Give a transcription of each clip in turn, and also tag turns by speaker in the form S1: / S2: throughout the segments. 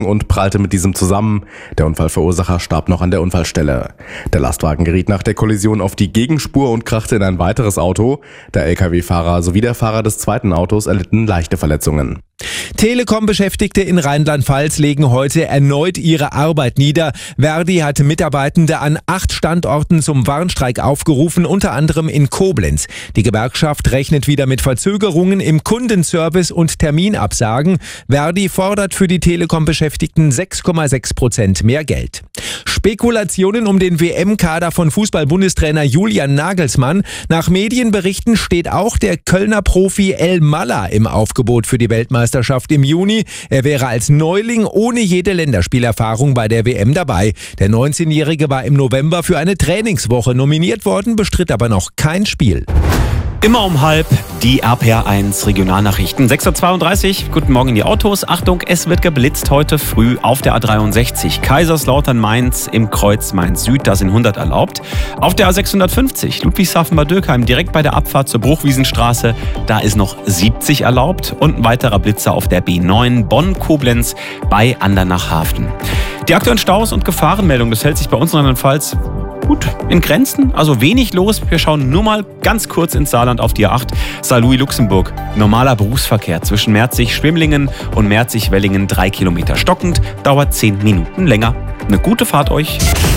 S1: und prallte mit diesem zusammen. Der Unfallverursacher starb noch an der Unfallstelle. Der Lastwagen geriet nach der Kollision auf die Gegenspur und krachte in ein weiteres Auto. Der Lkw-Fahrer sowie der Fahrer des zweiten Autos erlitten leichte Verletzungen.
S2: Telekom-Beschäftigte in Rheinland-Pfalz legen heute erneut ihre Arbeit nieder. Verdi hatte Mitarbeitende an 8 Standorten zum Warnstreik aufgerufen, unter anderem in Koblenz. Die Gewerkschaft rechnet wieder mit Verzögerungen im Kundenservice und Terminabsagen. Verdi fordert für die Telekom-Beschäftigten 6,6% mehr Geld. Spekulationen um den WM-Kader von Fußball-Bundestrainer Julian Nagelsmann. Nach Medienberichten steht auch der Kölner Profi El Malla im Aufgebot für die Weltmeisterschaft im Juni. Er wäre als Neuling ohne jede Länderspielerfahrung bei der WM dabei. Der 19-Jährige war im November für eine Trainingswoche nominiert worden, bestritt aber noch kein Spiel.
S3: Immer um halb die RPR1 Regionalnachrichten. 6.32 Uhr, guten Morgen in die Autos. Achtung, es wird geblitzt heute früh auf der A63. Kaiserslautern-Mainz im Kreuz Mainz-Süd, da sind 100 erlaubt. Auf der A650 Ludwigshafen-Bad Dürkheim, direkt bei der Abfahrt zur Bruchwiesenstraße, da ist noch 70 erlaubt. Und ein weiterer Blitzer auf der B9 Bonn-Koblenz bei Andernach-Hafen. Die aktuellen Staus und Gefahrenmeldungen, das hält sich bei uns in Rheinland-Pfalz gut in Grenzen, also wenig los. Wir schauen nur mal ganz kurz ins Saarland auf die A8, Saarlouis-Luxemburg. Normaler Berufsverkehr zwischen Merzig-Schwimlingen und Merzig-Wellingen 3 Kilometer stockend, dauert 10 Minuten länger. Eine gute Fahrt euch.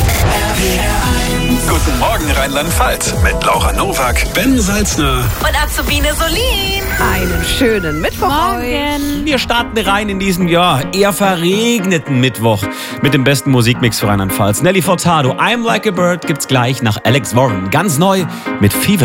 S4: Guten Morgen Rheinland-Pfalz mit Laura Nowak, Ben Salzner
S5: und Azubine Solin.
S6: Einen schönen Mittwoch euch.
S3: Wir starten rein in diesen eher verregneten Mittwoch mit dem besten Musikmix für Rheinland-Pfalz. Nelly Furtado, I'm Like a Bird gibt's gleich nach Alex Warren. Ganz neu mit Fever.